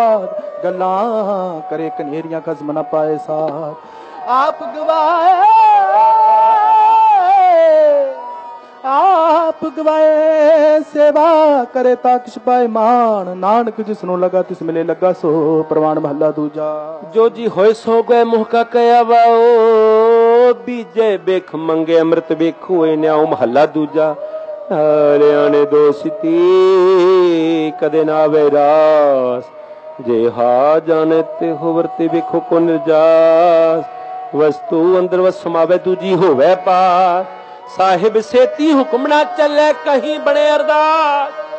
गल्लां करे कनेरियां खसम न पाए साथ। आप गवाए सेवा करे ताकश पाए मान, नानक जिसनों लगा तिस मिले लगा सो प्रवान। महला दूजा। जो जी होए सो गए मुह का कया वाओ, बीजे बेख मंगे अमृत बेखो ए न्याओ। महला दूजा। हरियाणे दोस्ती कदे ना वे रास, जे हा जाने ते होवरते बेखो को निर्जास। वस्तु अंदर वस समावे दूजी होवे पास, साहिब सेती हुक्म ना चले कहीं बड़े अरदास।